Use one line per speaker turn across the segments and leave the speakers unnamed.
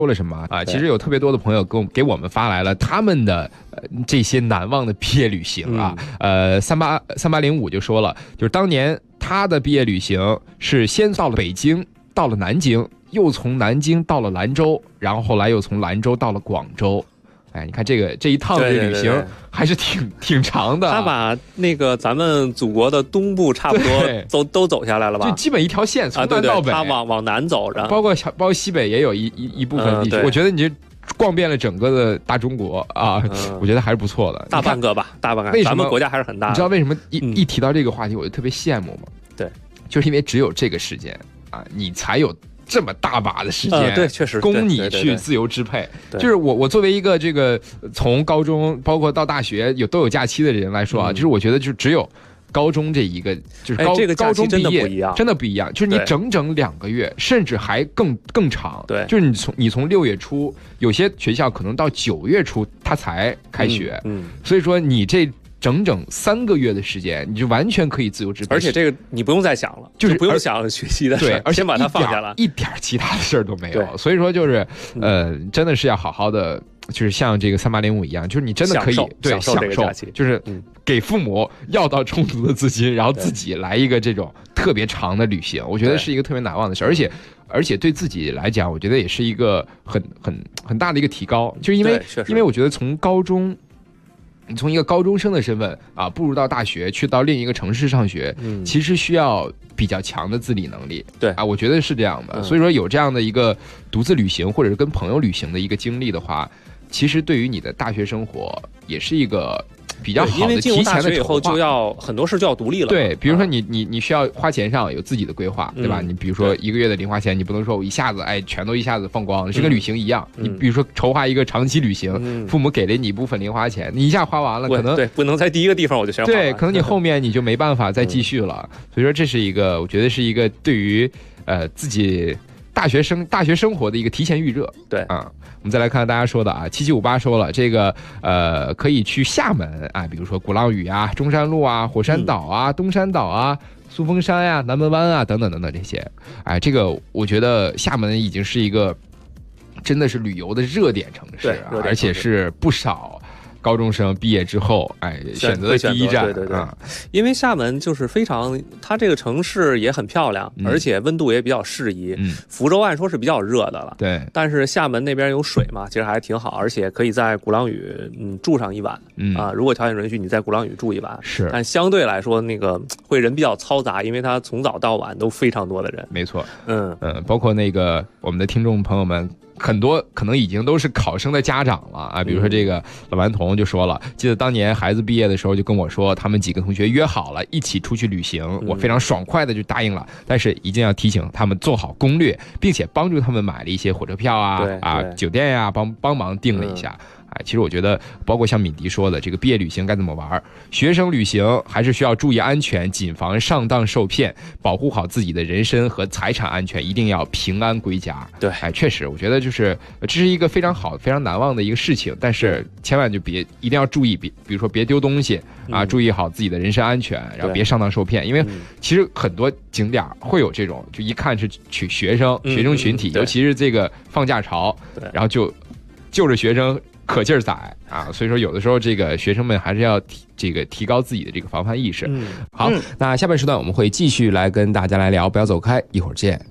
说了什么啊？其实有特别多的朋友给我们发来了他们的这些难忘的毕业旅行啊。3805就说了，就是当年他的毕业旅行是先到了北京，到了南京，又从南京到了兰州，然后后来又从兰州到了广州。哎，你看这一趟的旅行还是挺长的。
他把那个咱们祖国的东部差不多都走下来了吧？
就基本一条线从南到北，
他往南走，然后
包括西北也有一部分地区。我觉得你这逛遍了整个的大中国啊，我觉得还是不错的。
大半个吧，大半个。
为什么
咱们国家还是很大的？
你知道为什么一提到这个话题，我就特别羡慕吗？
对，
就是因为只有这个时间啊，你才有这么大把的时间，
对，确实
供你去自由支配。就是我作为一个这个从高中包括到大学都有假期的人来说啊，就是我觉得就只有高中这一个，就是
这个
高中毕业
真
的不一样，就是你整整2个月，甚至还更长。
对，
就是你从6月初，有些学校可能到9月初它才开学，所以说你这整整3个月的时间，你就完全可以自由支配，
而且这个你不用再想了，
就是
不用想学习的事，
对，而且
先把它放下了，
一点其他的事儿都没有。所以说就是真的是要好好的，就是像这个3805一样，就是你真的可以
享受这个假期，
就是给父母要到充足的资金，然后自己来一个这种特别长的旅行，我觉得是一个特别难忘的事，而且对自己来讲，我觉得也是一个很大的一个提高，就是因为我觉得从高中。你从一个高中生的身份啊，步入到大学，去到另一个城市上学，其实需要比较强的自理能力。
对
啊，我觉得是这样的。所以说有这样的一个独自旅行或者是跟朋友旅行的一个经历的话，其实对于你的大学生活也是一个比较好的提前的筹划。
就要很多事就要独立了。
对，比如说你需要花钱上有自己的规划，对吧？你比如说1个月的零花钱，你不能说我一下子全都一下子放光，是跟旅行一样。你比如说筹划一个长期旅行，父母给了你一部分零花钱，你一下花完了，可能
对不能在第一个地方我就先花完。
对，可能你后面你就没办法再继续了。所以说这是一个，我觉得是一个对于自己大学生活的一个提前预热。
对
啊，我们再来看大家说的啊，7758说了这个可以去厦门啊，比如说鼓浪屿啊、中山路啊、火山岛啊、东山岛啊、苏峰山呀、南门湾啊等等等等这些。哎，这个我觉得厦门已经是一个真的是旅游的热点城市啊，而且是不少高中生毕业之后，选择的第一站。
对，因为厦门就是它这个城市也很漂亮，而且温度也比较适宜。福州按说是比较热的了，
对，
但是厦门那边有水嘛，其实还挺好，而且可以在鼓浪屿住上一晚。如果条件允许，你在鼓浪屿住一晚
是，
但相对来说那个会人比较嘈杂，因为它从早到晚都非常多的人。
没错，包括那个我们的听众朋友们。很多可能已经都是考生的家长了啊，比如说这个老顽童就说了，记得当年孩子毕业的时候就跟我说，他们几个同学约好了一起出去旅行，我非常爽快的就答应了，但是一定要提醒他们做好攻略，并且帮助他们买了一些火车票酒店呀，帮忙订了一下。其实我觉得包括像敏迪说的这个毕业旅行该怎么玩，学生旅行还是需要注意安全，谨防上当受骗，保护好自己的人身和财产安全，一定要平安归家。
对，
确实我觉得就是这是一个非常好非常难忘的一个事情，但是千万就一定要注意，比如说别丢东西啊，注意好自己的人身安全，然后别上当受骗，因为其实很多景点会有这种就一看是学生群体，尤其是这个放假潮，然后就着学生可劲儿宰啊，所以说有的时候这个学生们还是要提高自己的这个防范意识。好，那下半时段我们会继续来跟大家来聊，不要走开，一会儿见。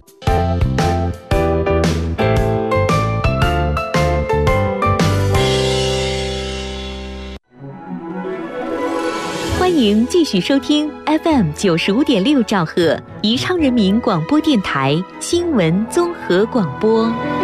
欢迎继续收听 FM 95.6兆赫宜昌人民广播电台新闻综合广播。